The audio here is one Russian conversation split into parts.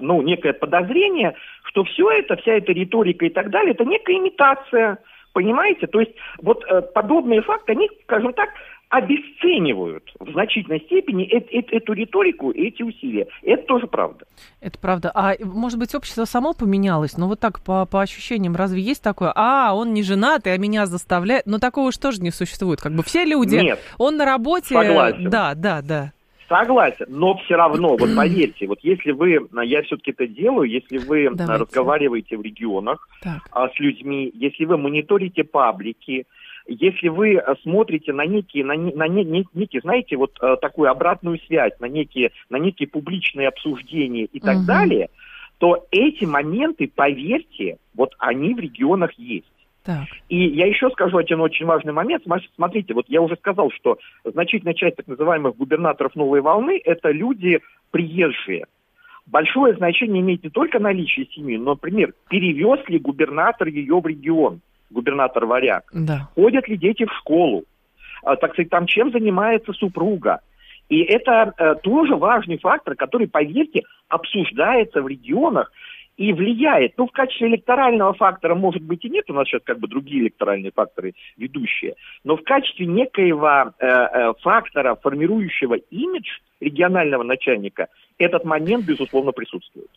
некое подозрение, что все это, вся эта риторика и так далее, это некая имитация, понимаете? То есть вот подобные факты, они, скажем так, обесценивают в значительной степени эту риторику и эти усилия. Это тоже правда. Это правда. А может быть, общество само поменялось? Но вот так, по ощущениям, разве есть такое? Он не женатый, а меня заставляет. Но такого уж тоже не существует. Как бы все люди, нет, он на работе. согласен. Да. Согласен, но все равно, вот поверьте, вот если вы, я все-таки это делаю, если вы разговариваете в регионах с людьми, если вы мониторите паблики, если вы смотрите на некие, знаете, вот такую обратную связь, на некие публичные обсуждения и так далее, то эти моменты, поверьте, вот они в регионах есть. Так. И я еще скажу один очень важный момент. Смотрите, вот я уже сказал, что значительная часть так называемых губернаторов новой волны – это люди приезжие. Большое значение имеет не только наличие семьи, но, например, перевез ли губернатор ее в регион, губернатор Варяг, ходят ли дети в школу, так сказать, там чем занимается супруга. И это тоже важный фактор, который, поверьте, обсуждается в регионах и влияет. В качестве электорального фактора, может быть, и нет, у нас сейчас другие электоральные факторы ведущие, но в качестве некоего фактора, формирующего имидж регионального начальника, этот момент, безусловно, присутствует.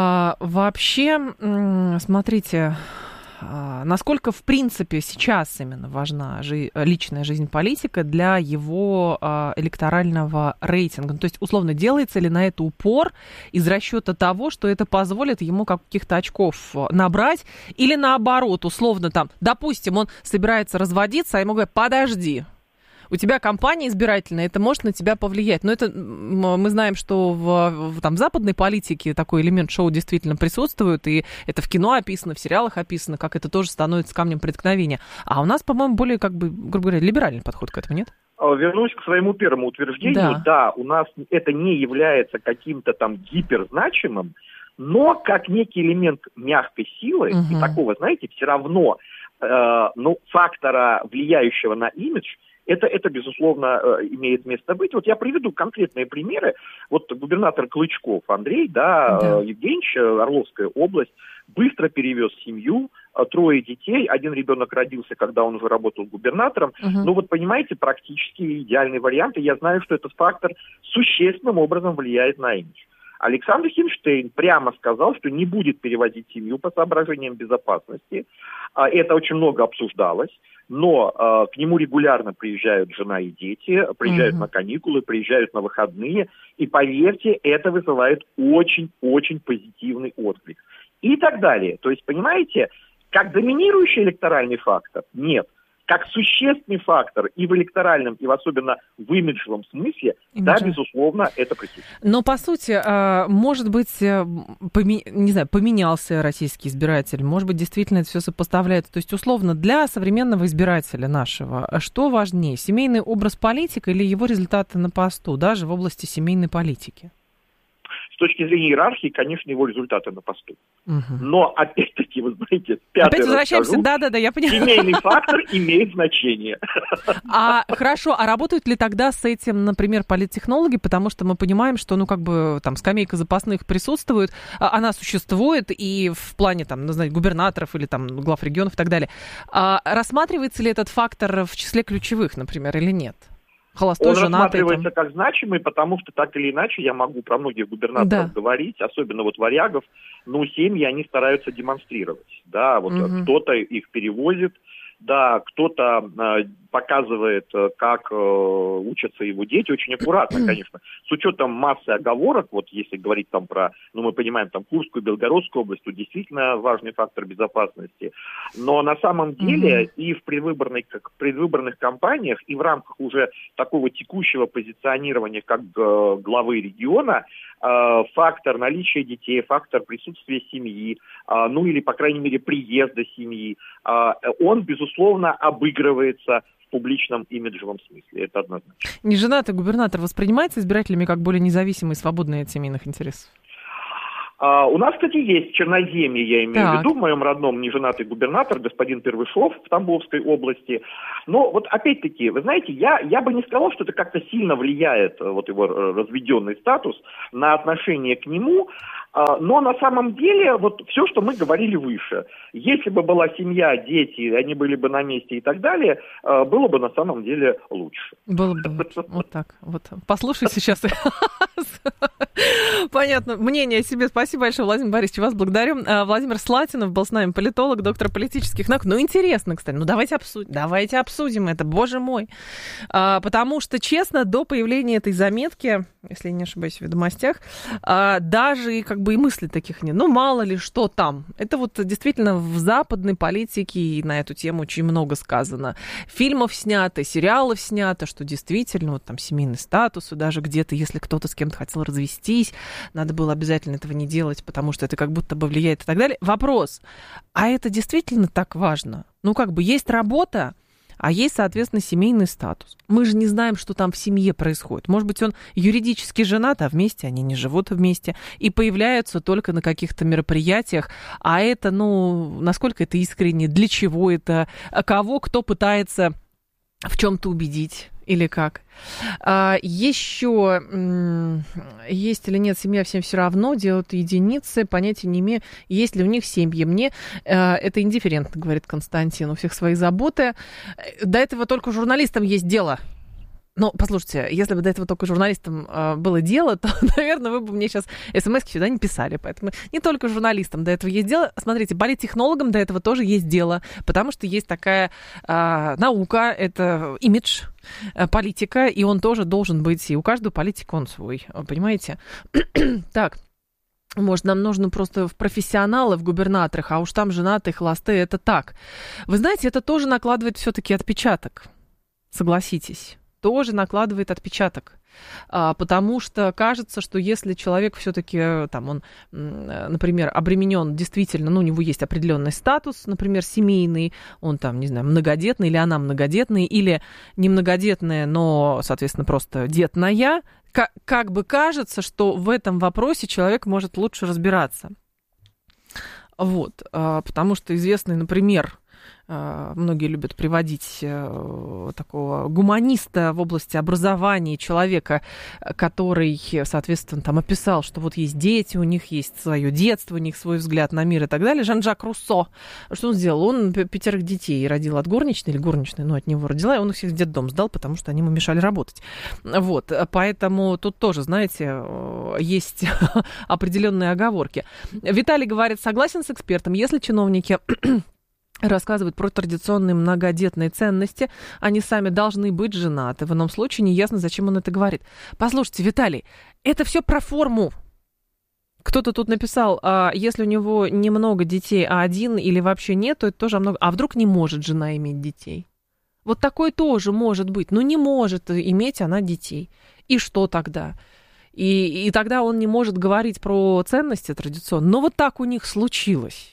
Вообще, смотрите, насколько, в принципе, сейчас именно важна личная жизнь политика для его электорального рейтинга? То есть, условно, делается ли на это упор из расчета того, что это позволит ему каких-то очков набрать? Или наоборот, условно, допустим, он собирается разводиться, а ему говорят: подожди, у тебя кампания избирательная, это может на тебя повлиять. Но это мы знаем, что в западной политике такой элемент шоу действительно присутствует, и это в кино описано, в сериалах описано, как это тоже становится камнем преткновения. А у нас, по-моему, более, грубо говоря, либеральный подход к этому, нет? Вернусь к своему первому утверждению. Да, у нас это не является каким-то гиперзначимым, но как некий элемент мягкой силы, и такого, знаете, все равно фактора, влияющего на имидж, это, безусловно, имеет место быть. Вот я приведу конкретные примеры. Вот губернатор Клычков Андрей, Евгеньевич, Орловская область, быстро перевез семью, 3 детей, 1 ребенок родился, когда он уже работал губернатором. Понимаете, практически идеальный вариант, и я знаю, что этот фактор существенным образом влияет на имидж. Александр Хинштейн прямо сказал, что не будет перевозить семью по соображениям безопасности. Это очень много обсуждалось, но к нему регулярно приезжают жена и дети, приезжают на каникулы, приезжают на выходные, и, поверьте, это вызывает очень-очень позитивный отклик. И так далее. То есть, понимаете, как доминирующий электоральный фактор – нет. Как существенный фактор и в электоральном, и особенно в имиджевом смысле, безусловно, это присутствует. Но, по сути, может быть, поменялся российский избиратель, может быть, действительно это все сопоставляется. То есть, условно, для современного избирателя нашего, что важнее, семейный образ политика или его результаты на посту, даже в области семейной политики? С точки зрения иерархии, конечно, его результаты на посту. Но, опять-таки, вы знаете, опять возвращаемся, я поняла. Семейный фактор имеет значение. Хорошо, а работают ли тогда с этим, например, политтехнологи, потому что мы понимаем, что, скамейка запасных присутствует, она существует, и в плане, губернаторов или глав регионов и так далее. Рассматривается ли этот фактор в числе ключевых, например, или нет? Холостой, женатый, рассматривается как значимый, потому что так или иначе я могу про многих губернаторов говорить, особенно варягов, семьи они стараются демонстрировать. Кто-то их перевозит, кто-то показывает, как учатся его дети, очень аккуратно, конечно, с учетом массы оговорок, если говорить про, мы понимаем, Курскую, Белгородскую область, то действительно важный фактор безопасности. Но на самом деле и в предвыборных кампаниях, и в рамках уже такого текущего позиционирования как главы региона, фактор наличия детей, фактор присутствия семьи, или, по крайней мере, приезда семьи, он, безусловно, обыгрывается в публичном имиджевом смысле. Это однозначно. Неженатый губернатор воспринимается избирателями как более независимый и свободный от семейных интересов? У нас, кстати, есть Черноземье, я имею в виду, в моем родном неженатый губернатор, господин Первышов в Тамбовской области. Но опять-таки, вы знаете, я бы не сказал, что это как-то сильно влияет, его разведенный статус, на отношение к нему. Но на самом деле, вот все, что мы говорили выше, если бы была семья, дети, они были бы на месте и так далее, было бы на самом деле лучше. Было бы лучше. Вот так. Вот. Послушай сейчас. Понятно. Мнение о себе. Спасибо большое, Владимир Борисович. Вас благодарю. Владимир Слатинов был с нами, политолог, доктор политических наук. Ну, интересно, кстати. Ну, давайте обсудим это, боже мой. Потому что, честно, до появления этой заметки, если я не ошибаюсь, в «Ведомостях», даже как бы и мыслей таких нет. Ну, мало ли, что там. Это вот действительно в западной политике и на эту тему очень много сказано. Фильмов снято, сериалов снято, что действительно вот там семейный статус, и даже где-то, если кто-то с кем-то хотел развестись, надо было обязательно этого не делать, потому что это как будто бы влияет и так далее. Вопрос, а это действительно так важно? Ну, как бы есть работа, а есть, соответственно, семейный статус. Мы же не знаем, что там в семье происходит. Может быть, он юридически женат, а вместе они не живут вместе и появляются только на каких-то мероприятиях. А это, ну, насколько это искренне, для чего это, кого кто пытается в чем-то убедить или как. Еще есть или нет семья, всем все равно, делают единицы, понятия не имею, есть ли у них семьи. Мне это индифферентно, говорит Константин, у всех свои заботы. До этого только журналистам есть дело. Ну, послушайте, если бы до этого только журналистам было дело, то, наверное, вы бы мне сейчас смс-ки сюда не писали. Поэтому не только журналистам до этого есть дело. Смотрите, политтехнологам до этого тоже есть дело, потому что есть такая наука, это имидж политика, и он тоже должен быть, и у каждого политика он свой, понимаете? Так. Может, нам нужно просто в профессионалы, в губернаторах, а уж там женатые, холостые, это так. Вы знаете, это тоже накладывает все-таки отпечаток, согласитесь. Тоже накладывает отпечаток, потому что кажется, что если человек все-таки, там, он, например, обременен действительно, ну, у него есть определенный статус, например, семейный, он там, не знаю, многодетный, или она многодетная, или не многодетная, но, соответственно, просто детная, как бы кажется, что в этом вопросе человек может лучше разбираться. Вот, потому что известный, например, многие любят приводить такого гуманиста в области образования, человека, который, соответственно, там описал, что вот есть дети, у них есть свое детство, у них свой взгляд на мир и так далее. Жан-Жак Руссо, что он сделал? Он 5 детей родил от горничной, или горничной, ну, от него родила, и он их всех в детдом сдал, потому что они ему мешали работать. Вот, поэтому тут тоже, знаете, есть определенные оговорки. Виталий говорит, согласен с экспертом, если чиновники рассказывают про традиционные многодетные ценности, они сами должны быть женаты. В ином случае неясно, зачем он это говорит. Послушайте, Виталий, это все про форму. Кто-то тут написал, если у него немного детей, а один или вообще нет, то это тоже много. А вдруг не может жена иметь детей? Вот такое тоже может быть. Но не может иметь она детей. И что тогда? И тогда он не может говорить про ценности традиционные. Но вот так у них случилось.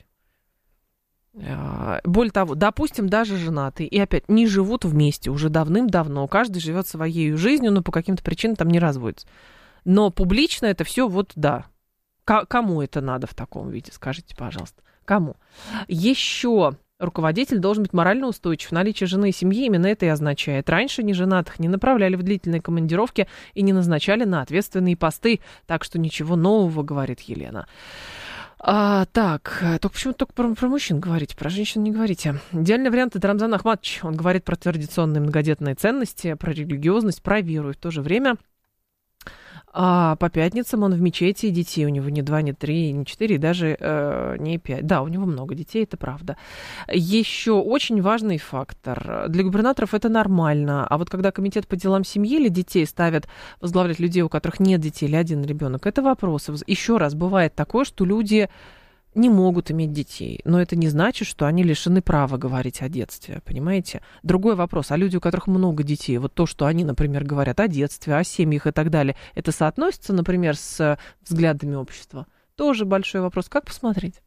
Более того, допустим, даже женатые, и опять не живут вместе уже давным-давно, каждый живет своей жизнью, но по каким-то причинам там не разводится. Но публично это все вот да. Кому это надо в таком виде, скажите, пожалуйста. Кому? Еще руководитель должен быть морально устойчив. Наличие жены и семьи именно это и означает. Раньше неженатых не направляли в длительные командировки и не назначали на ответственные посты. Так что ничего нового, говорит Елена. Так, только почему-то только про мужчин говорите, про женщин не говорите. Идеальный вариант — это Рамзан Ахматович. Он говорит про традиционные многодетные ценности, про религиозность, про веру. И в то же время по пятницам он в мечети, детей у него не 2, не 3, не 4, и даже не 5. Да, у него много детей, это правда. Еще очень важный фактор. Для губернаторов это нормально. А вот когда комитет по делам семьи или детей ставят возглавлять людей, у которых нет детей или один ребенок, это вопросы. Еще раз, бывает такое, что люди не могут иметь детей, но это не значит, что они лишены права говорить о детстве, понимаете? Другой вопрос, а люди, у которых много детей, вот то, что они, например, говорят о детстве, о семьях и так далее, это соотносится, например, с взглядами общества? Тоже большой вопрос. Как посмотреть?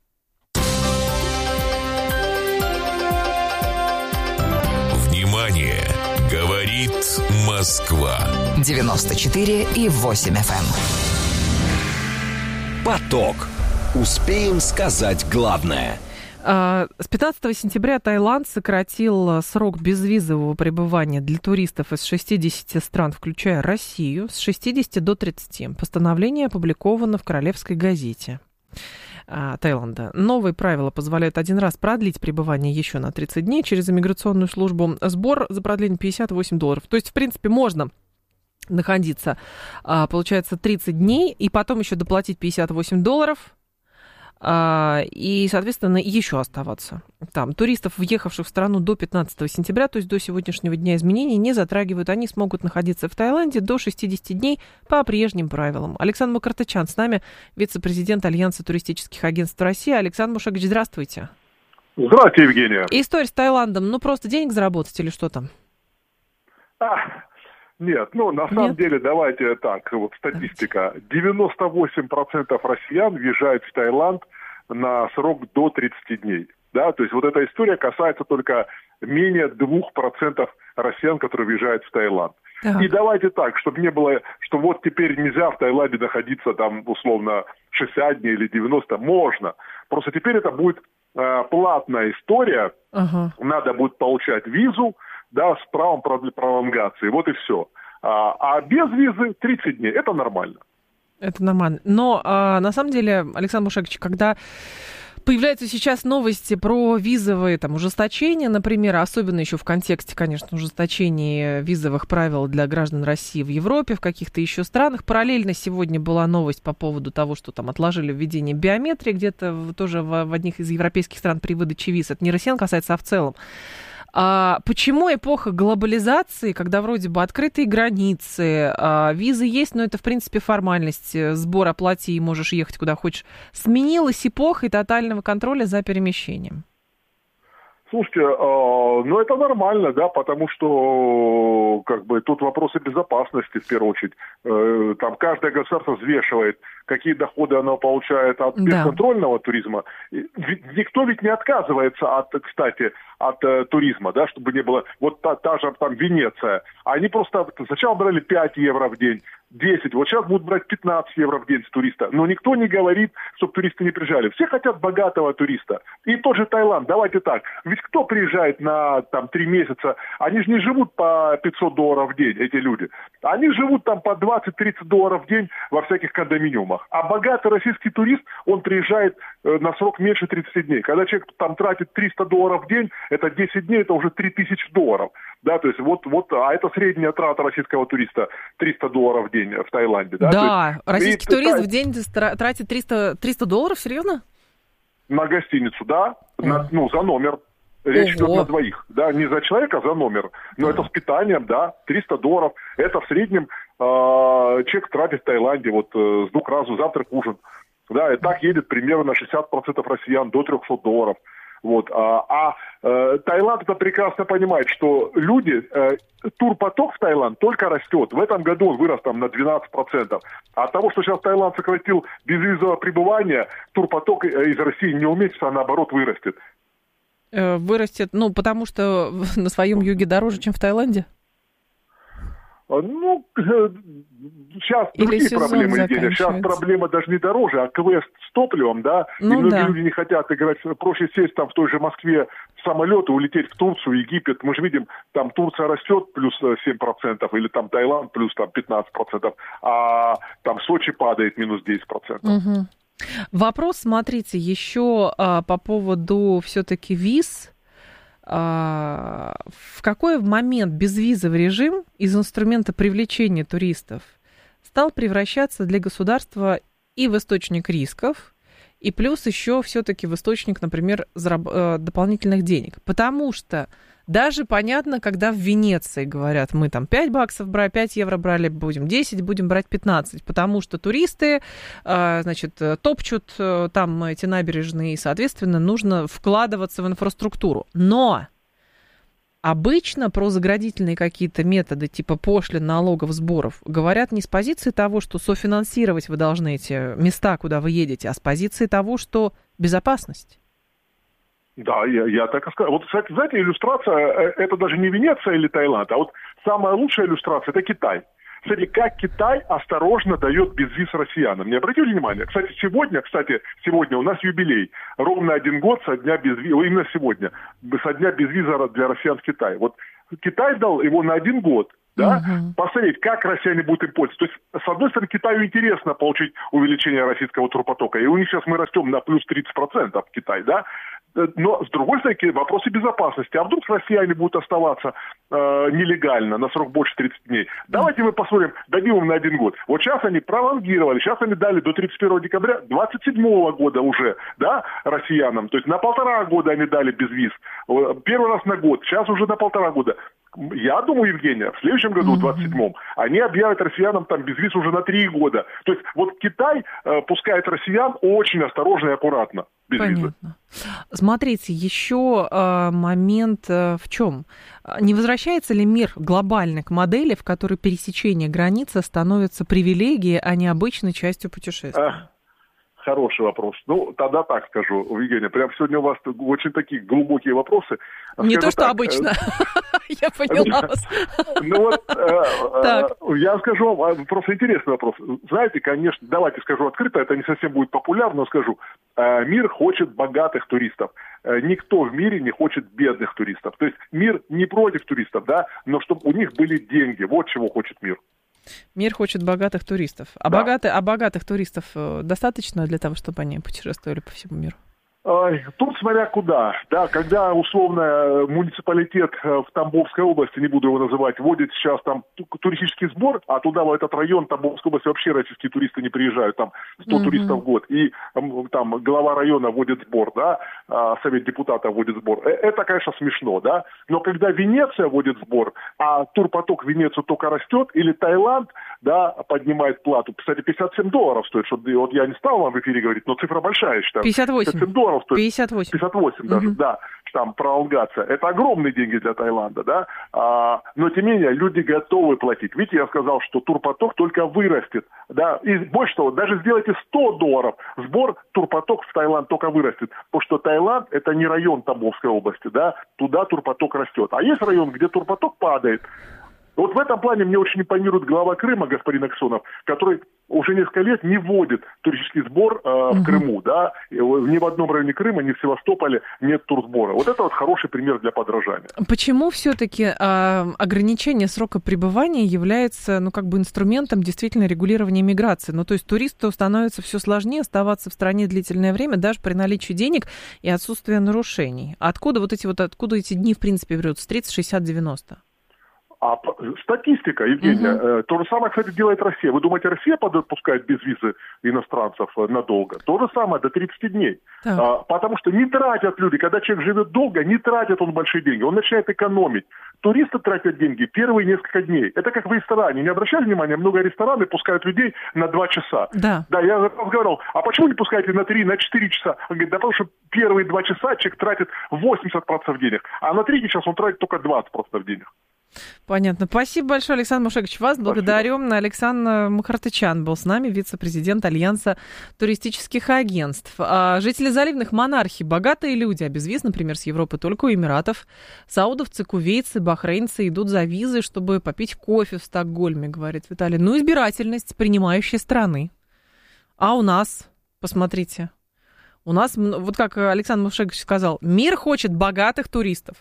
Внимание! Говорит Москва. 94,8 FM. Поток. Успеем сказать главное. С 15 сентября Таиланд сократил срок безвизового пребывания для туристов из 60 стран, включая Россию, с 60 до 30. Постановление опубликовано в Королевской газете. Таиланда. Новые правила позволяют один раз продлить пребывание еще на 30 дней через иммиграционную службу. Сбор за продление $58. То есть, в принципе, можно находиться, получается, 30 дней, и потом еще доплатить $58, и, соответственно, еще оставаться там. Туристов, въехавших в страну до 15 сентября, то есть до сегодняшнего дня, изменений не затрагивают. Они смогут находиться в Таиланде до 60 дней по прежним правилам. Александр Мукартычян с нами, вице-президент Альянса туристических агентств России. Александр Мушакович, здравствуйте. Здравствуйте, Евгения. История с Таиландом, просто денег заработать или что там? Нет, на самом деле, давайте так, статистика. 98% россиян въезжают в Таиланд на срок до 30 дней. Да, то есть эта история касается только менее 2% россиян, которые въезжают в Таиланд. Так. И давайте так, чтобы не было, что теперь нельзя в Таиланде находиться там условно 60 дней или 90, можно. Просто теперь это будет платная история, надо будет получать визу, да, с правом пролонгации, и все. А без визы 30 дней, это нормально. Это нормально. Но на самом деле, Александр Мушакович, когда появляются сейчас новости про визовые ужесточения, например, особенно еще в контексте, конечно, ужесточения визовых правил для граждан России в Европе, в каких-то еще странах. Параллельно сегодня была новость по поводу того, что там отложили введение биометрии где-то тоже в одних из европейских стран при выдаче виз. Это не россиян касается, а в целом. Почему эпоха глобализации, когда вроде бы открытые границы, визы есть, но это, в принципе, формальность, сбор оплати и можешь ехать куда хочешь, сменилась эпохой тотального контроля за перемещением? Слушайте, это нормально, да, потому что тут вопросы безопасности в первую очередь. Там каждое государство взвешивает, какие доходы оно получает от бесконтрольного туризма. Никто ведь не отказывается от туризма, да, чтобы не было. Та же там Венеция. Они просто сначала брали 5 евро в день, 10, сейчас будут брать 15 евро в день с туриста. Но никто не говорит, чтобы туристы не приезжали. Все хотят богатого туриста. И тот же Таиланд, давайте так. Ведь кто приезжает на 3 месяца, они же не живут по $500 в день, эти люди. Они живут там по $20-30 в день во всяких кондоминиумах. А богатый российский турист, он приезжает на срок меньше 30 дней. Когда человек там тратит $300 в день, это 10 дней, это уже $3000. Да, то есть а это средняя трата российского туриста $300 в день в Таиланде. Да, да, российский турист в день тратит $300, серьезно? На гостиницу, да, за номер. Речь идет на двоих, да, не за человека, а за номер. Но это с питанием, да, $300. Это в среднем человек тратит в Таиланде с 2 разу завтрак, ужин. Да, и так едет примерно 60% россиян до $300. Таиланд это прекрасно понимает, что турпоток в Таиланд только растет. В этом году он вырос на 12%. А от того, что сейчас Таиланд сократил безвизовое пребывание, турпоток из России не уменьшится, а наоборот вырастет. Вырастет, потому что на своем юге дороже, чем в Таиланде? Сейчас другие проблемы, Евгения. Сейчас проблема даже не дороже, а квест с топливом, да. И многие люди не хотят играть. Проще сесть в той же Москве в самолет и улететь в Турцию, Египет. Мы же видим, там Турция растет плюс 7%, или там Таиланд плюс 15%, а там Сочи падает минус 10%. Угу. Вопрос, смотрите, еще по поводу все-таки виз. В какой момент безвизовый режим из инструмента привлечения туристов стал превращаться для государства и в источник рисков, и плюс еще все-таки в источник, например, дополнительных денег? Потому что даже понятно, когда в Венеции говорят, мы там $5 брали, 5 евро брали, будем 10, будем брать 15, потому что туристы, топчут там эти набережные, и, соответственно, нужно вкладываться в инфраструктуру. Но обычно про заградительные какие-то методы, типа пошлин, налогов, сборов, говорят не с позиции того, что софинансировать вы должны эти места, куда вы едете, а с позиции того, что безопасность. Да, я так и скажу. Кстати, знаете, иллюстрация, это даже не Венеция или Таиланд, а самая лучшая иллюстрация – это Китай. Кстати, как Китай осторожно дает безвиз россиянам. Не обратили внимания? Кстати, сегодня у нас юбилей. Ровно 1 год со дня безвиза, именно сегодня, со дня безвиза для россиян в Китае. Китай дал его на 1 год. Да? Посмотреть, как россияне будут им пользоваться. То есть, с одной стороны, Китаю интересно получить увеличение российского турпотока, и у них сейчас мы растем на плюс 30% в Китай, да? Но, с другой стороны, вопросы безопасности. А вдруг россияне будут оставаться нелегально на срок больше 30 дней? Давайте мы посмотрим, дадим им на 1 год. Вот сейчас они пролонгировали, сейчас они дали до 31 декабря 27 года уже, да, россиянам. То есть на 1,5 года они дали без виз. Первый раз на год, сейчас уже на 1,5 года. Я думаю, Евгения, в следующем году, в 27-м, они объявят россиянам там без виз уже на 3 года. То есть вот Китай пускает россиян очень осторожно и аккуратно. Понятно. Смотрите, еще момент в чем? Не возвращается ли мир глобально к модели, в которой пересечение границы становится привилегией, а не обычной частью путешествия? Хороший вопрос. Ну, тогда так скажу, Евгения, прям сегодня у вас очень такие глубокие вопросы. Не то, что обычно. Я поняла вас. Ну вот, я скажу вам, просто интересный вопрос. Знаете, конечно, давайте скажу открыто, это не совсем будет популярно, но скажу. Мир хочет богатых туристов. Никто в мире не хочет бедных туристов. То есть мир не против туристов, да, но чтобы у них были деньги. Вот чего хочет мир. Мир хочет богатых туристов. А богатых туристов достаточно для того, чтобы они путешествовали по всему миру? Тут смотря куда. Да, когда условно муниципалитет в Тамбовской области, не буду его называть, вводит сейчас там туристический сбор, а туда, в этот район Тамбовской области, вообще российские туристы не приезжают, там 100 туристов в год, и там глава района вводит сбор, да, совет депутатов вводит сбор. Это, конечно, смешно, да, но когда Венеция вводит сбор, а турпоток в Венецию только растет, или Таиланд, да, поднимает плату, кстати, $57 стоит, что вот я не стал вам в эфире говорить, но цифра большая, я считаю. 57 $57 стоит. 58 даже, да, там пролонгация. Это огромные деньги для Таиланда, да, но тем не менее люди готовы платить. Видите, я сказал, что турпоток только вырастет, да, и больше того, даже сделайте $100, сбор турпоток в Таиланд только вырастет, потому что Таиланд это не район Тамбовской области, да, туда турпоток растет. А есть район, где турпоток падает. Вот в этом плане мне очень импонирует глава Крыма, господин Аксенов, который уже несколько лет не вводит туристический сбор в Крыму, да, ни в одном районе Крыма, ни в Севастополе нет турсбора. Вот это вот хороший пример для подражания. Почему все-таки ограничение срока пребывания является, ну, как бы инструментом действительно регулирования миграции? Ну, то есть туристу становится все сложнее оставаться в стране длительное время, даже при наличии денег и отсутствии нарушений. Откуда эти дни, в принципе, берутся? 30, 60, 90? А статистика, Евгения, то же самое, кстати, делает Россия. Вы думаете, Россия подпускает без визы иностранцев надолго? То же самое, до 30 дней. Потому что не тратят люди. Когда человек живет долго, не тратит он большие деньги. Он начинает экономить. Туристы тратят деньги первые несколько дней. Это как в ресторане. Не обращали внимания, много ресторанов пускают людей на 2 часа. Да, я говорил, а почему не пускаете на 3, на 4 часа? Он говорит, да потому что первые 2 часа человек тратит 80% денег, а на 3 часа он тратит только 20% денег. Понятно. Спасибо большое, Александр Мушегович. Вас благодарю. Александр Мухартычян был с нами, вице-президент Альянса туристических агентств. Жители заливных монархий, богатые люди, а без виз, например, с Европы только у Эмиратов. Саудовцы, кувейцы, бахрейнцы идут за визой, чтобы попить кофе в Стокгольме, говорит Виталий. Ну, избирательность принимающей страны. А у нас, посмотрите, у нас, вот как Александр Мушегович сказал, мир хочет богатых туристов.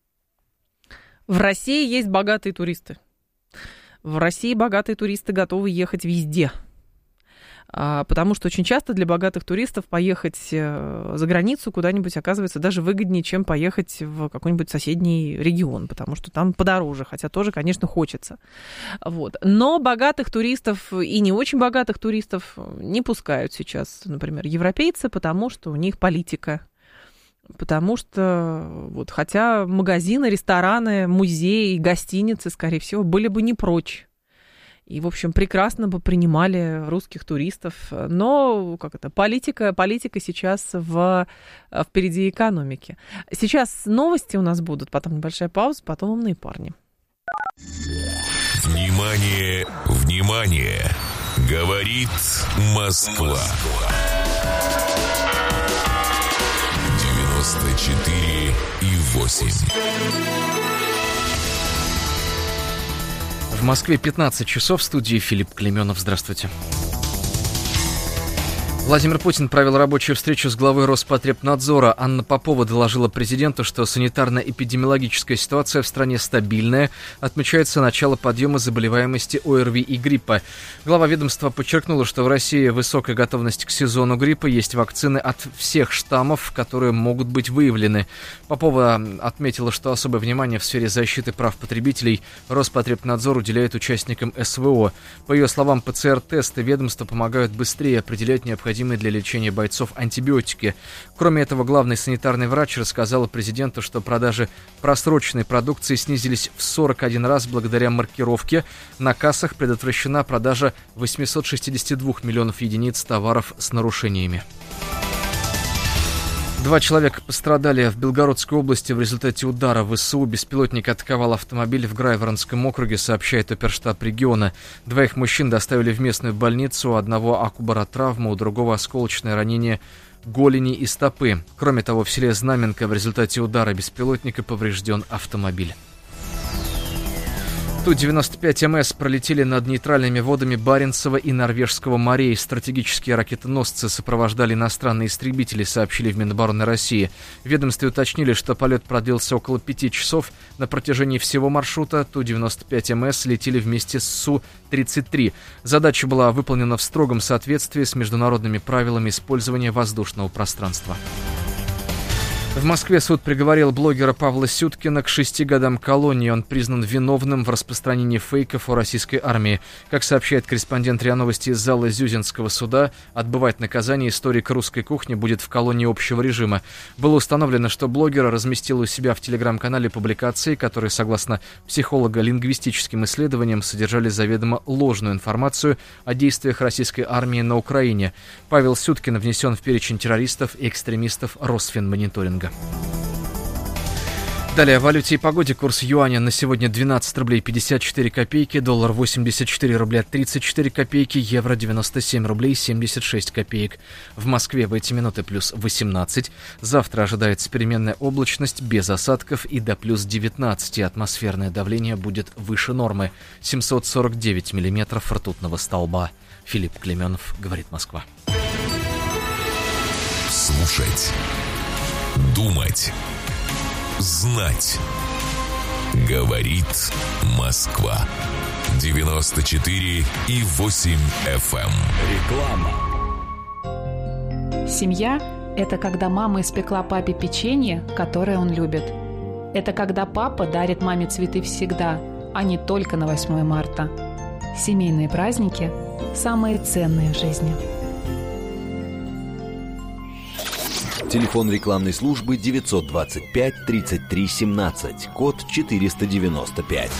В России есть богатые туристы. В России богатые туристы готовы ехать везде. Потому что очень часто для богатых туристов поехать за границу куда-нибудь оказывается даже выгоднее, чем поехать в какой-нибудь соседний регион, потому что там подороже, хотя тоже, конечно, хочется. Вот. Но богатых туристов и не очень богатых туристов не пускают сейчас, например, европейцы, потому что у них политика. Потому что, вот, хотя магазины, рестораны, музеи, гостиницы, скорее всего, были бы не прочь. И, в общем, прекрасно бы принимали русских туристов. Но, политика сейчас впереди экономики. Сейчас новости у нас будут, потом небольшая пауза, потом умные парни. Внимание, внимание! Говорит Москва. 94,8. В Москве 15 часов, в студии Филипп Клейменов. Здравствуйте. Владимир Путин провел рабочую встречу с главой Роспотребнадзора. Анна Попова доложила президенту, что санитарно-эпидемиологическая ситуация в стране стабильная. Отмечается начало подъема заболеваемости ОРВИ и гриппа. Глава ведомства подчеркнула, что в России высокая готовность к сезону гриппа. Есть вакцины от всех штаммов, которые могут быть выявлены. Попова отметила, что особое внимание в сфере защиты прав потребителей Роспотребнадзор уделяет участникам СВО. По ее словам, ПЦР-тесты ведомства помогают быстрее определять необходимые для лечения бойцов антибиотики. Кроме этого, главный санитарный врач рассказала президенту, что продажи просроченной продукции снизились в 41 раз благодаря маркировке. На кассах предотвращена продажа 862 миллионов единиц товаров с нарушениями. 2 человека пострадали в Белгородской области в результате удара ВСУ. Беспилотник атаковал автомобиль в Грайворонском округе, сообщает оперштаб региона. 2 мужчин доставили в местную больницу, у одного акубаротравма, у другого осколочное ранение голени и стопы. Кроме того, в селе Знаменка в результате удара беспилотника поврежден автомобиль. Ту-95МС пролетели над нейтральными водами Баренцева и Норвежского морей. Стратегические ракетоносцы сопровождали иностранные истребители, сообщили в Минобороны России. В ведомстве уточнили, что полет продлился около 5 часов. На протяжении всего маршрута Ту-95МС летели вместе с Су-33. Задача была выполнена в строгом соответствии с международными правилами использования воздушного пространства. В Москве суд приговорил блогера Павла Сюткина к 6 годам колонии. Он признан виновным в распространении фейков о российской армии. Как сообщает корреспондент РИА Новости из зала Зюзинского суда, отбывать наказание историк русской кухни будет в колонии общего режима. Было установлено, что блогер разместил у себя в телеграм-канале публикации, которые, согласно психолого-лингвистическим исследованиям, содержали заведомо ложную информацию о действиях российской армии на Украине. Павел Сюткин внесен в перечень террористов и экстремистов Росфинмониторинга. Далее о валюте и погоде. Курс юаня на сегодня 12 рублей 54 копейки, доллар 84 рубля 34 копейки, евро 97 рублей 76 копеек. В Москве в эти минуты плюс 18. Завтра ожидается переменная облачность без осадков и до плюс 19. Атмосферное давление будет выше нормы. 749 миллиметров ртутного столба. Филипп Клеменов, говорит Москва. Слушать. Думать. Знать. Говорит Москва. 94,8 FM. Реклама. Семья – это когда мама испекла папе печенье, которое он любит. Это когда папа дарит маме цветы всегда, а не только на 8 марта. Семейные праздники – самые ценные в жизни. Телефон рекламной службы 925 33 17, код 495.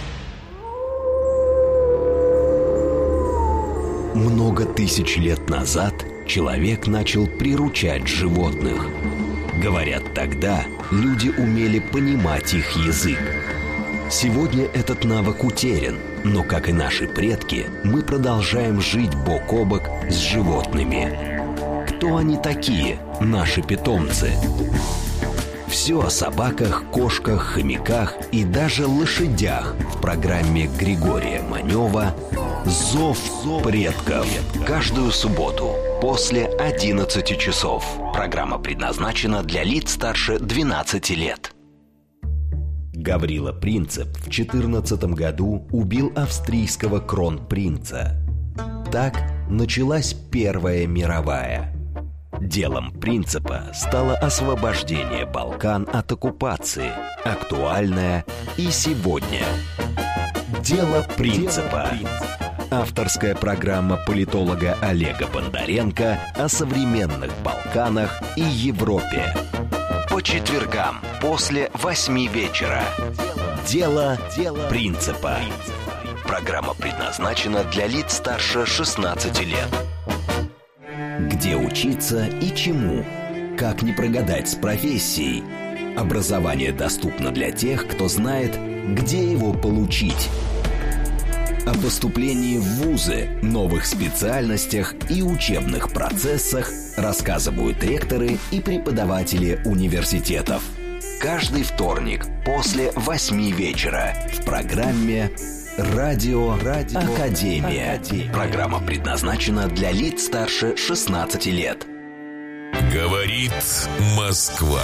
Много тысяч лет назад человек начал приручать животных. Говорят, тогда люди умели понимать их язык. Сегодня этот навык утерян, но, как и наши предки, мы продолжаем жить бок о бок с животными. Кто они такие, наши питомцы? Все о собаках, кошках, хомяках и даже лошадях в программе Григория Манева «Зов предков». Каждую субботу после 11 часов. Программа предназначена для лиц старше 12 лет. Гаврила Принцип в 14 году убил австрийского кронпринца. Так началась Первая мировая. Делом Принципа стало освобождение Балкан от оккупации, актуальное и сегодня. Дело Принципа. Авторская программа политолога Олега Бондаренко о современных Балканах и Европе. По четвергам после 8 вечера. Дело Принципа. Программа предназначена для лиц старше 16 лет. Где учиться и чему? Как не прогадать с профессией? Образование доступно для тех, кто знает, где его получить. О поступлении в вузы, новых специальностях и учебных процессах рассказывают ректоры и преподаватели университетов. Каждый вторник после 8 вечера в программе Радио Академия. Программа предназначена для лиц старше 16 лет. Говорит Москва.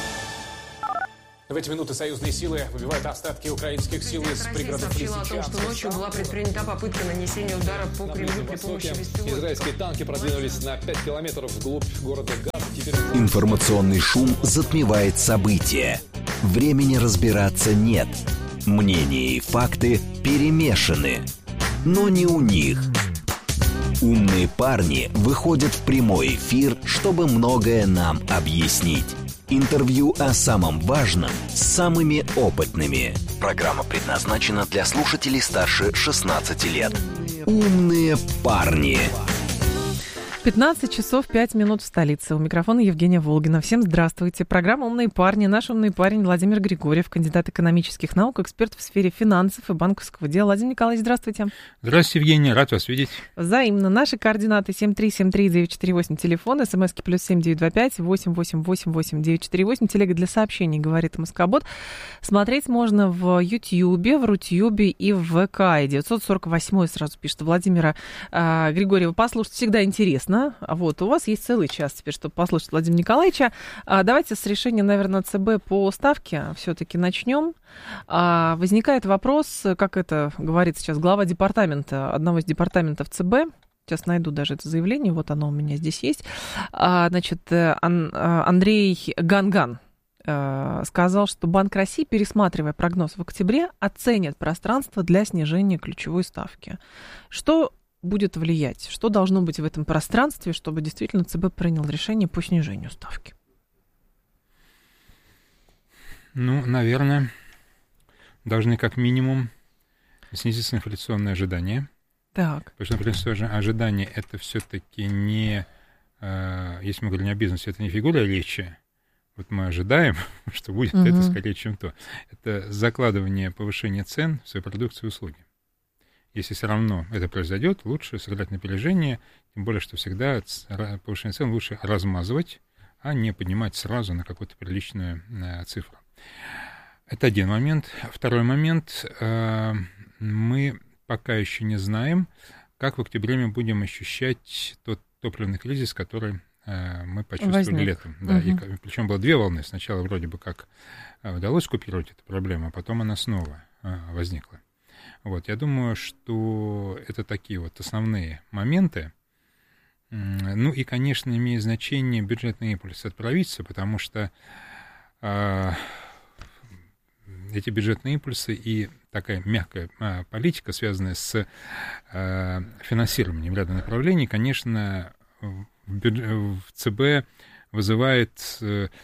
В эти минуты союзные силы выбивают остатки украинских сил из пригородов Лисичанска. О том, что ночью была предпринята попытка нанесения удара по Кремлю при помощи беспилотников. Израильские танки продвинулись на 5 километров вглубь города Газа. Информационный шум затмевает события. Времени разбираться нет. Мнения и факты перемешаны. Но не у них. Умные парни выходят в прямой эфир, чтобы многое нам объяснить. Интервью о самом важном с самыми опытными. Программа предназначена для слушателей старше 16 лет. Умные парни. 15 часов 5 минут в столице. У микрофона Евгения Волгина. Всем здравствуйте. Программа «Умные парни». Наш умный парень Владимир Григорьев, кандидат экономических наук, эксперт в сфере финансов и банковского дела. Владимир Николаевич, здравствуйте. Здравствуйте, Евгения. Рад вас видеть. Взаимно. Наши координаты 7373948, телефон, смски +7 925 888 948, телега для сообщений, говорит Москобот. Смотреть можно в Ютьюбе, в Рутьюбе и в ВК. 948 сразу пишет Владимира Григорьева. Послушать всегда интересно. Вот, у вас есть целый час теперь, чтобы послушать Владимира Николаевича. Давайте с решения, наверное, ЦБ по ставке все-таки начнем. Возникает вопрос, как это говорит сейчас глава департамента, одного из департаментов ЦБ. Сейчас найду даже это заявление, вот оно у меня здесь есть. Значит, Андрей Ганган сказал, что Банк России, пересматривая прогноз в октябре, оценит пространство для снижения ключевой ставки. Что будет влиять? Что должно быть в этом пространстве, чтобы действительно ЦБ принял решение по снижению ставки? Ну, наверное, должны как минимум снизиться инфляционные ожидания. Так. Потому что инфляционные ожидания — это все-таки не, если мы говорим о бизнесе, это не фигура речи. Вот мы ожидаем, что будет это скорее, чем то. Это закладывание повышения цен в свою продукцию и услуги. Если все равно это произойдет, лучше сыграть на опережение, тем более, что всегда повышение цен лучше размазывать, а не поднимать сразу на какую-то приличную цифру. Это один момент. Второй момент. Мы пока еще не знаем, как в октябре мы будем ощущать тот топливный кризис, который мы почувствовали летом. Да, и, причем было две волны. Сначала вроде бы как удалось купировать эту проблему, а потом она снова возникла. Вот, я думаю, что это такие вот основные моменты. Ну и, конечно, имеет значение бюджетный импульс от правительства, потому что эти бюджетные импульсы и такая мягкая политика, связанная с финансированием ряда направлений, конечно, в ЦБ вызывает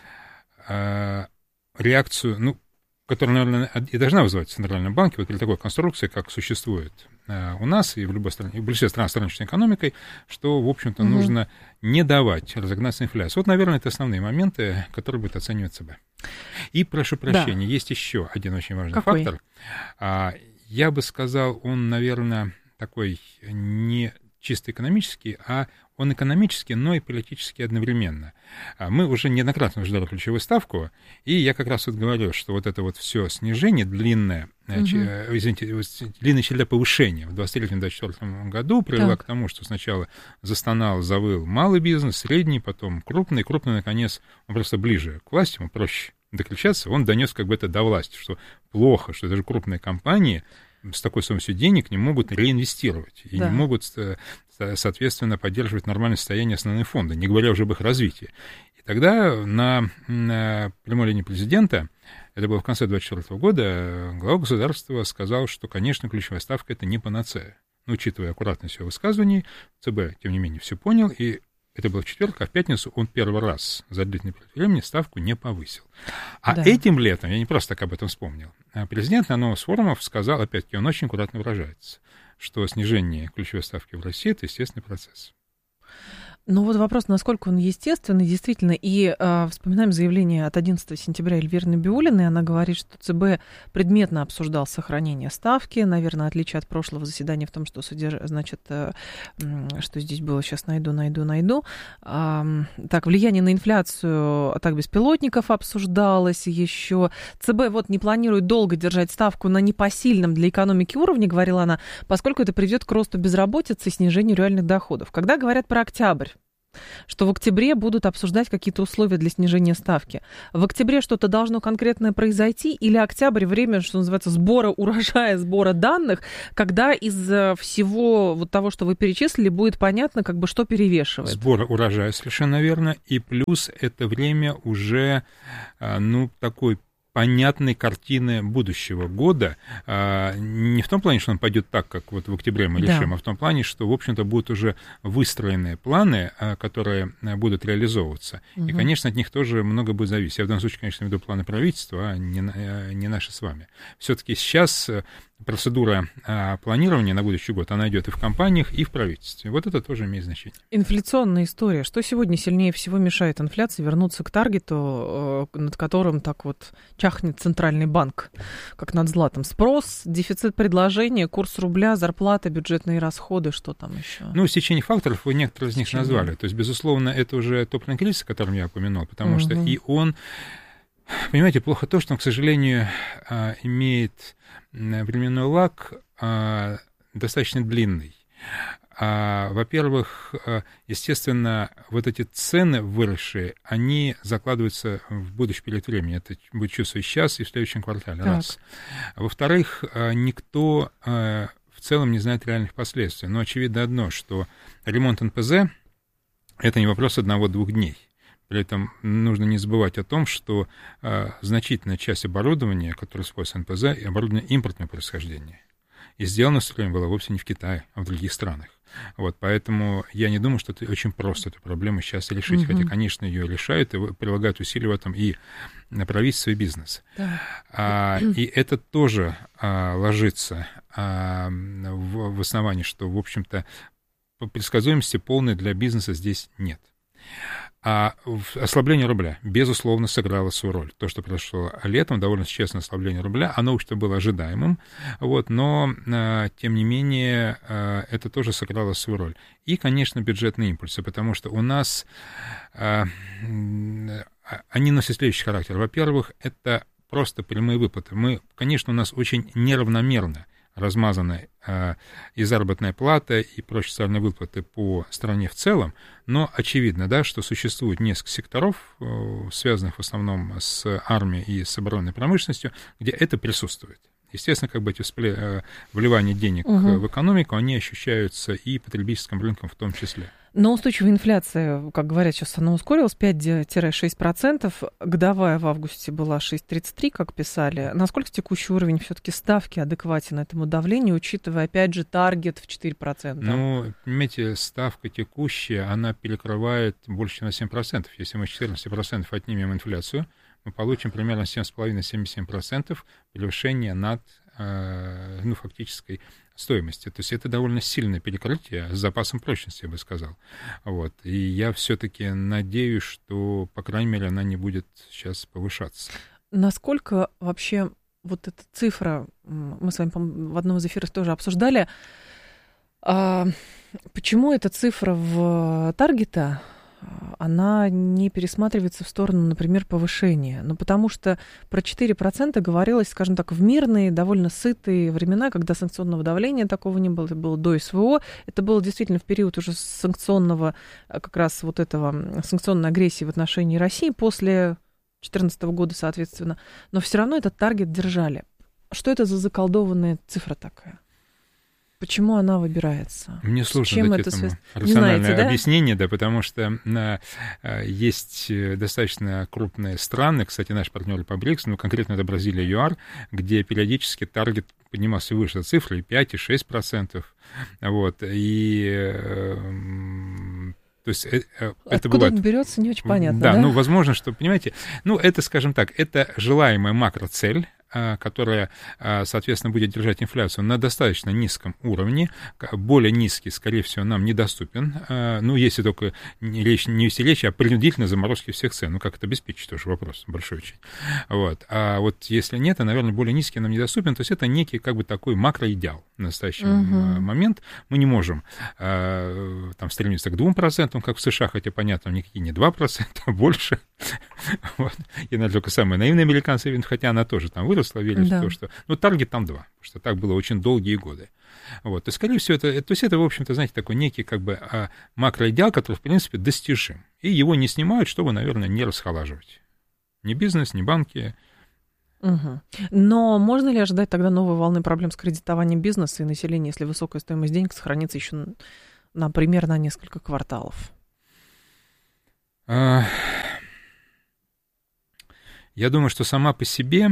реакцию, ну, которая, наверное, и должна вызывать в Центральном банке, вот при такой конструкции, как существует у нас и в любой стране, и в большинстве стран с рыночной экономикой, что, в общем-то, нужно не давать разогнаться инфляции. Вот, наверное, это основные моменты, которые будет оценивать ЦБ. И, прошу прощения, есть еще один очень важный фактор. Я бы сказал, он, наверное, такой не чисто экономический, а он экономический, но и политический одновременно. Мы уже неоднократно ждали ключевую ставку, и я как раз вот говорю, что вот это вот все снижение, длинная череда повышения в 2023-2024 году привела к тому, что сначала застонал, завыл малый бизнес, средний, потом крупный, наконец, он просто ближе к власти, ему проще докричаться, он донес как бы это до власти, что плохо, что даже крупные компании с такой стоимостью денег не могут реинвестировать и не могут, соответственно, поддерживать нормальное состояние основные фонды, не говоря уже об их развитии. И тогда на прямой линии президента, это было в конце 2024 года, глава государства сказал, что, конечно, ключевая ставка — это не панацея. Но, учитывая аккуратность его высказываний, ЦБ, тем не менее, все понял, и это было в четверг, а в пятницу он первый раз за длительный период времени ставку не повысил. Этим летом, я не просто так об этом вспомнил, президент на одном из форумов сказал, опять-таки, он очень аккуратно выражается, что снижение ключевой ставки в России — это естественный процесс. Ну вот вопрос, насколько он естественный, действительно. И вспоминаем заявление от 11 сентября Эльвиры Набиуллиной. Она говорит, что ЦБ предметно обсуждал сохранение ставки. Наверное, отличие от прошлого заседания в том, что значит, что здесь было, сейчас найду. Так, влияние на инфляцию атак беспилотников обсуждалось еще. ЦБ вот не планирует долго держать ставку на непосильном для экономики уровне, говорила она, поскольку это приведет к росту безработицы и снижению реальных доходов. Когда говорят про октябрь, что в октябре будут обсуждать какие-то условия для снижения ставки. В октябре что-то должно конкретное произойти, или октябрь время, что называется, сбора урожая, сбора данных, когда из всего вот того, что вы перечислили, будет понятно, как бы что перевешивает. Сбора урожая, совершенно верно, и плюс это время уже, такой понятной картины будущего года. Не в том плане, что он пойдет так, как вот в октябре мы решим, а в том плане, что, в общем-то, будут уже выстроенные планы, которые будут реализовываться. Угу. И, конечно, от них тоже много будет зависеть. Я в данном случае, конечно, веду планы правительства, а не наши с вами. Все-таки сейчас процедура планирования на будущий год, она идет и в компаниях, и в правительстве. Вот это тоже имеет значение. Инфляционная история. Что сегодня сильнее всего мешает инфляции вернуться к таргету, над которым так вот чахнет Центральный банк, как над златом? Спрос, дефицит предложения, курс рубля, зарплата, бюджетные расходы, что там еще? Стечение факторов, вы некоторые из них назвали. То есть, безусловно, это уже топливный кризис, о котором я упомянул, потому что и он... Понимаете, плохо то, что он, к сожалению, имеет временной лаг достаточно длинный. Во-первых, естественно, вот эти цены выросшие, они закладываются в будущий период времени. Это будет чувствовать сейчас и в следующем квартале. Раз. Во-вторых, никто в целом не знает реальных последствий. Но очевидно одно, что ремонт НПЗ — это не вопрос 1-2 дней. При этом нужно не забывать о том, что значительная часть оборудования, которое используется НПЗ, и оборудование импортного происхождения. И сделано в свое время было вовсе не в Китае, а в других странах. Вот, поэтому я не думаю, что это очень просто эту проблему сейчас решить. Хотя, конечно, ее решают и прилагают усилия в этом и правительство, и бизнес. Да. И это тоже ложится в основании, что, в общем-то, предсказуемости полной для бизнеса здесь нет. А ослабление рубля, безусловно, сыграло свою роль. То, что произошло летом, довольно существенное ослабление рубля, оно уж было ожидаемым, но, тем не менее, это тоже сыграло свою роль. И, конечно, бюджетные импульсы, потому что у нас они носят следующий характер. Во-первых, это просто прямые выплаты. Конечно, у нас очень неравномерно размазаны и заработная плата, и прочие социальные выплаты по стране в целом, но очевидно, да, что существует несколько секторов, связанных в основном с армией и с оборонной промышленностью, где это присутствует. Естественно, как бы эти вливания денег в экономику, они ощущаются и потребительским рынком в том числе. Но устойчивая инфляция, как говорят, сейчас она ускорилась, 5-6%. Годовая в августе была 6,33%, как писали. Насколько текущий уровень все-таки ставки адекватен этому давлению, учитывая, опять же, таргет в 4%? Понимаете, ставка текущая, она перекрывает больше, чем на 7%. Если мы 14% отнимем инфляцию, мы получим примерно 7,5-77% превышения над фактической стоимости. То есть это довольно сильное перекрытие с запасом прочности, я бы сказал. И я все-таки надеюсь, что, по крайней мере, она не будет сейчас повышаться. Насколько вообще вот эта цифра, мы с вами в одном из эфиров тоже обсуждали, почему эта цифра в таргета, она не пересматривается в сторону, например, повышения? Потому что про 4% говорилось, скажем так, в мирные, довольно сытые времена, когда санкционного давления такого не было, это было до СВО, это было действительно в период уже санкционного, как раз вот этого, санкционной агрессии в отношении России после 2014 года, соответственно, но все равно этот таргет держали. Что это за заколдованная цифра такая? Почему она выбирается? Мне сложно дать этому рациональное объяснение, да, потому что есть достаточно крупные страны, кстати, наши партнеры по БРИКС, конкретно это Бразилия и ЮАР, где периодически таргет поднимался выше цифры, 5 и 6%. То есть это откуда он берется, не очень понятно. Да, возможно, что, понимаете, это, скажем так, это желаемая макроцель, которая, соответственно, будет держать инфляцию на достаточно низком уровне, более низкий, скорее всего, нам недоступен, ну, если только не вести речь о принудительной заморозке всех цен, ну, как это обеспечить, тоже вопрос большой очень. Вот. А вот если нет, то, наверное, более низкий нам недоступен, то есть это некий, как бы, такой макроидеал в настоящий момент. Мы не можем там стремиться к 2%, как в США, хотя, понятно, никакие не 2%, а больше. Вот. И, наверное, только самые наивные американцы, хотя она тоже там выросла, верит в то, что... Ну, таргет там 2, потому что так было очень долгие годы. Вот. И, скорее всего, то есть это, в общем-то, знаете, такой некий, как бы, макроидеал, который, в принципе, достижим. И его не снимают, чтобы, наверное, не расхолаживать. Ни бизнес, ни банки. Но можно ли ожидать тогда новой волны проблем с кредитованием бизнеса и населения, если высокая стоимость денег сохранится еще, например, на несколько кварталов? Я думаю, что сама по себе,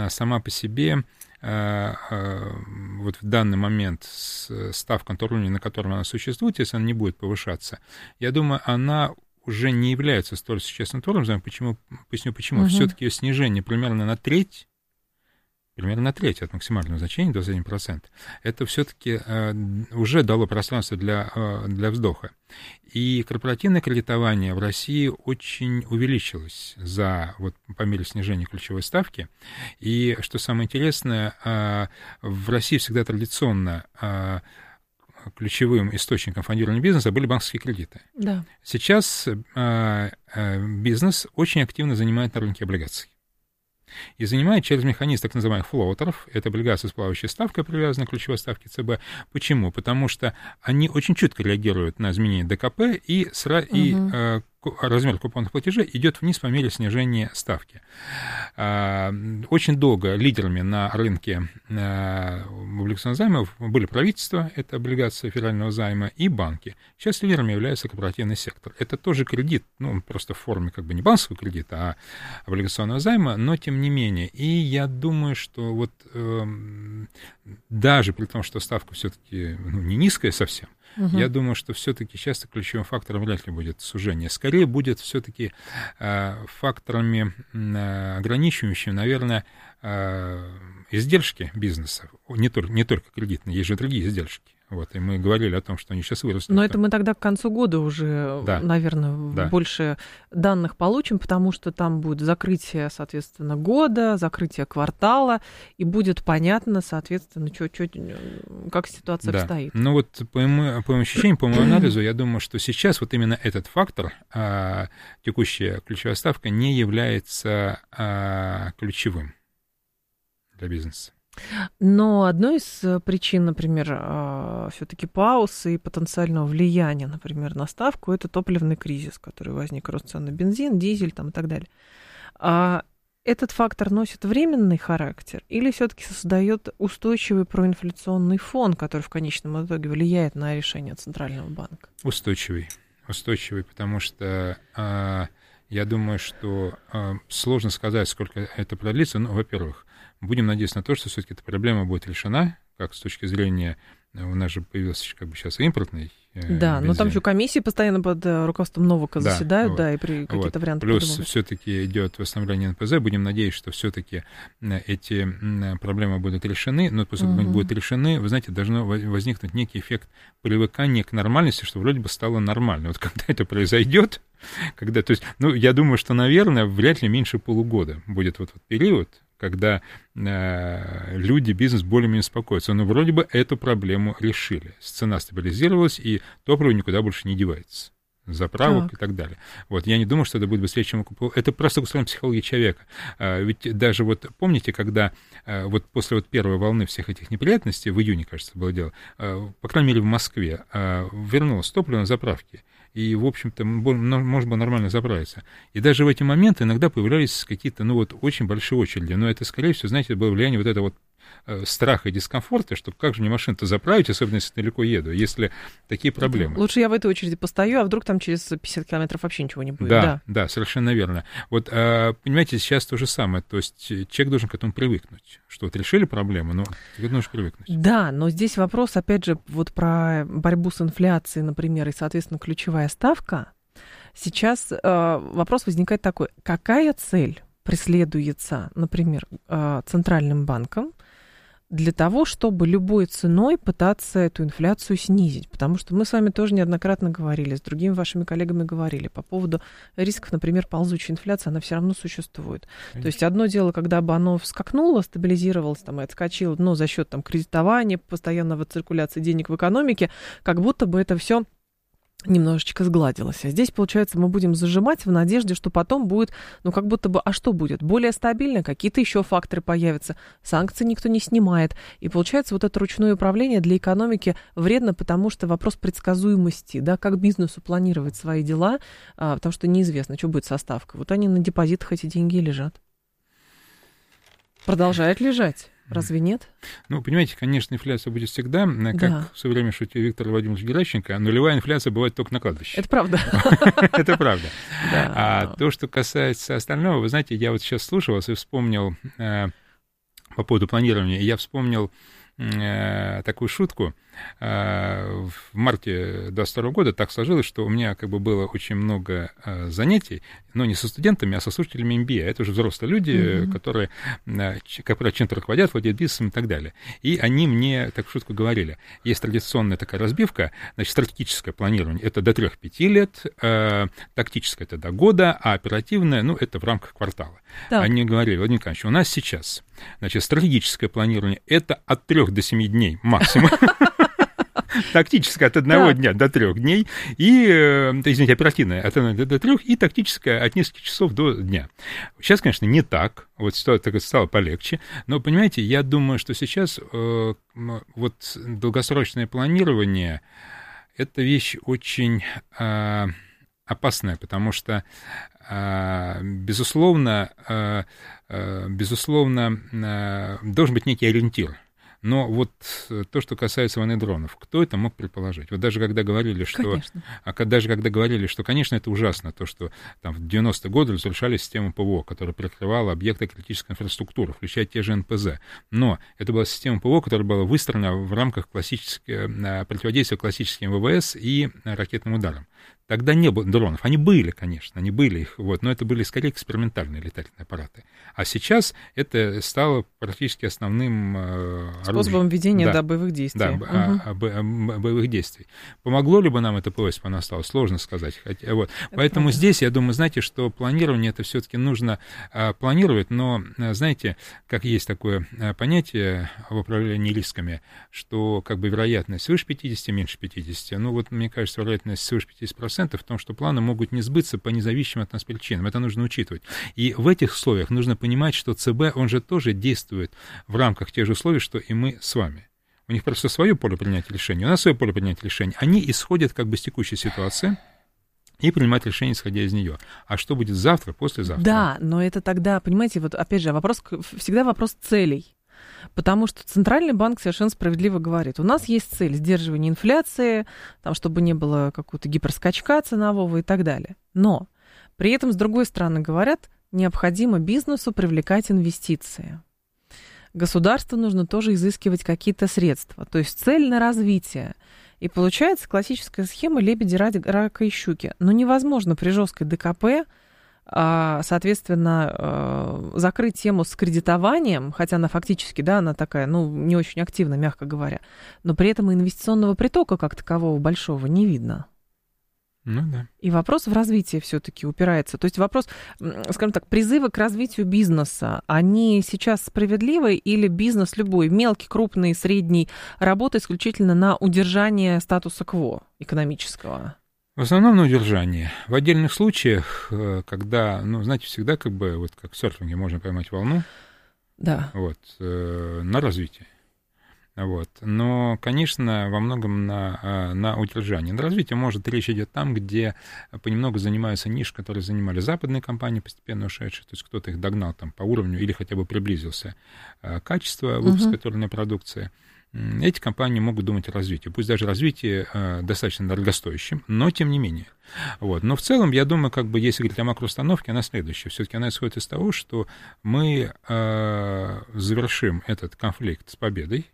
вот в данный момент ставка на том уровне, на котором она существует, если она не будет повышаться, я думаю, она уже не является столь существенным уровнем. Поясню почему. Все-таки ее снижение примерно на треть от максимального значения, 21%, это все-таки уже дало пространство для вздоха. И корпоративное кредитование в России очень увеличилось по мере снижения ключевой ставки. И, что самое интересное, в России всегда традиционно ключевым источником фондирования бизнеса были банковские кредиты. Да. Сейчас бизнес очень активно занимает на рынке облигаций. И занимает через механизм так называемых флоутеров, это облигации с плавающей ставкой, привязанной к ключевой ставке ЦБ. Почему? Потому что они очень чутко реагируют на изменения ДКП, и размер купонных платежей идет вниз по мере снижения ставки. Очень долго лидерами на рынке облигационных займов были правительства, это облигации федерального займа, и банки. Сейчас лидерами является корпоративный сектор. Это тоже кредит, ну, просто в форме как бы не банковского кредита, а облигационного займа, но тем не менее. И я думаю, что вот даже при том, что ставка все-таки не низкая совсем, я думаю, что все-таки часто ключевым фактором вряд ли будет сужение. Скорее будет все-таки факторами ограничивающими, наверное, издержки бизнеса. Не только кредитные, есть же другие издержки. Вот, и мы говорили о том, что они сейчас вырастут. Но это мы тогда к концу года уже, наверное, больше данных получим, потому что там будет закрытие, соответственно, года, закрытие квартала, и будет понятно, соответственно, как ситуация обстоит. Ну вот по моему ощущению, по моему анализу, я думаю, что сейчас вот именно этот фактор, текущая ключевая ставка, не является ключевым для бизнеса. Но одной из причин, например, все-таки пауз и потенциального влияния, например, на ставку, это топливный кризис, который возник, рост цен на бензин, дизель там, и так далее. Этот фактор носит временный характер или все-таки создает устойчивый проинфляционный фон, который в конечном итоге влияет на решение Центрального банка? Устойчивый, потому что я думаю, что сложно сказать, сколько это продлится. Ну, во-первых, будем надеяться на то, что все-таки эта проблема будет решена, как с точки зрения, у нас же появился как бы сейчас импортный Да, бензин. Но там еще комиссии постоянно под руководством Новака заседают, вот. И какие-то варианты Плюс придумывают. Все-таки идет восстановление НПЗ. Будем надеяться, что все-таки эти проблемы будут решены. Но после того, как они будут решены, вы знаете, должно возникнуть некий эффект привыкания к нормальности, что вроде бы стало нормально. Вот когда это произойдет, то есть, я думаю, что, наверное, вряд ли меньше полугода будет вот период, когда люди, бизнес более-менее успокоятся. Но вроде бы эту проблему решили. Цена стабилизировалась, и топливо никуда больше не девается. Заправок и так далее. Вот, я не думаю, что это будет быстрее, чем это просто устроена психология человека. Ведь даже вот помните, когда вот после вот первой волны всех этих неприятностей, в июне, кажется, было дело, по крайней мере, в Москве, вернулось топливо на заправке. И, в общем-то, можно было нормально заправиться. И даже в эти моменты иногда появлялись какие-то, очень большие очереди. Но это, скорее всего, знаете, было влияние вот этого страха и дискомфорта, что как же мне машину-то заправить, особенно если далеко еду, если такие проблемы. Лучше я в этой очереди постою, а вдруг там через 50 километров вообще ничего не будет. Да, совершенно верно. Вот, понимаете, сейчас то же самое, то есть человек должен к этому привыкнуть, что вот решили проблему, но ты должен привыкнуть. Да, но здесь вопрос, опять же, вот про борьбу с инфляцией, например, и, соответственно, ключевая ставка. Сейчас вопрос возникает такой, какая цель преследуется, например, Центральным банком для того, чтобы любой ценой пытаться эту инфляцию снизить. Потому что мы с вами тоже неоднократно говорили, с другими вашими коллегами говорили по поводу рисков, например, ползучей инфляции, она все равно существует. Конечно. То есть одно дело, когда бы оно вскакнуло, стабилизировалось там, и отскочило, но за счет там, кредитования, постоянного циркуляции денег в экономике, как будто бы это все немножечко сгладилось. А здесь, получается, мы будем зажимать в надежде, что потом будет, ну, как будто бы, а что будет? Более стабильно, какие-то еще факторы появятся, санкции никто не снимает. И получается, вот это ручное управление для экономики вредно, потому что вопрос предсказуемости, да, как бизнесу планировать свои дела, потому что неизвестно, что будет со ставкой. Вот они на депозитах, эти деньги лежат. Продолжают лежать. Разве нет? Ну, понимаете, конечно, инфляция будет всегда, как в свое время шутил Виктор Владимирович Геращенко, нулевая инфляция бывает только на кладбище. Это правда. Это правда. А то, что касается остального, вы знаете, я вот сейчас слушал вас и вспомнил по поводу планирования, я вспомнил такую шутку. В марте 2022 года так сложилось, что у меня как бы было очень много занятий, но не со студентами, а со слушателями MBA. Это уже взрослые люди, которые, как правило, чем-то руководят, владеют бизнесом и так далее. И они мне такую шутку говорили. Есть традиционная такая разбивка, значит, стратегическое планирование — это до 3-5 лет, тактическое — это до года, а оперативное, ну, это в рамках квартала. Так. Они говорили: Владимир Николаевич, у нас сейчас, значит, стратегическое планирование — это от 3 до 7 дней максимум. Тактическое от 1 дня до 3 дней, и, извините, оперативное от 1 до 3, и тактическое от нескольких часов до дня. Сейчас, конечно, не так, вот ситуация стала полегче, но, понимаете, я думаю, что сейчас вот долгосрочное планирование — это вещь очень опасная, потому что, безусловно, должен быть некий ориентир. Но вот то, что касается войны дронов, кто это мог предположить? Вот даже когда говорили, что... Конечно, это ужасно, то, что там, в 90-е годы разрушали систему ПВО, которая прикрывала объекты критической инфраструктуры, включая те же НПЗ. Но это была система ПВО, которая была выстроена в рамках противодействия классическим ВВС и ракетным ударам. Тогда не было дронов. Они были, конечно, вот, но это были скорее экспериментальные летательные аппараты. А сейчас это стало практически основным способом ведения боевых действий. Боевых действий. Помогло ли бы нам это ПВО, если бы оно осталось? Сложно сказать. Вот. Поэтому правда. Здесь, я думаю, знаете, что планирование это все-таки нужно планировать, но, знаете, как есть такое понятие в управлении рисками, что как бы вероятность свыше 50, меньше 50. Ну вот, мне кажется, вероятность свыше 50% в том, что планы могут не сбыться по независимым от нас причинам. Это нужно учитывать. И в этих условиях нужно понимать, что ЦБ, он же тоже действует в рамках тех же условий, что и мы с вами. У них просто свое поле принятия решений, у нас свое поле принятия решений. Они исходят как бы с текущей ситуации и принимают решение, исходя из нее. А что будет завтра, послезавтра? Да, но это тогда, понимаете, вот опять же, всегда вопрос целей. Потому что Центральный банк совершенно справедливо говорит, у нас есть цель сдерживания инфляции, там, чтобы не было какого-то гиперскачка ценового и так далее. Но при этом, с другой стороны, говорят, необходимо бизнесу привлекать инвестиции. Государству нужно тоже изыскивать какие-то средства. То есть цель на развитие. И получается классическая схема лебеди, рака и щуки. Но невозможно при жесткой ДКП, соответственно, закрыть тему с кредитованием, хотя она фактически, да, она такая, ну, не очень активна, мягко говоря, но при этом инвестиционного притока как такового большого не видно. Ну да. И вопрос в развитии все-таки упирается. То есть вопрос, скажем так, призывы к развитию бизнеса, они сейчас справедливы или бизнес любой, мелкий, крупный, средний, работает исключительно на удержание статуса кво экономического? В основном на удержание. В отдельных случаях, когда, ну, знаете, всегда как бы, вот как в серфинге можно поймать волну, да. Вот, на развитие. Вот. Но, конечно, во многом на удержание. На развитие, может, речь идет там, где понемногу занимаются ниши, которые занимали западные компании, постепенно ушедшие, то есть кто-то их догнал там по уровню или хотя бы приблизился качество выпуска той или иной продукции. Эти компании могут думать о развитии. Пусть даже развитие достаточно дорогостоящим, но тем не менее. Вот. Но в целом, я думаю, как бы, если говорить о макроустановке, она следующая. Все-таки она исходит из того, что мы завершим этот конфликт с победой.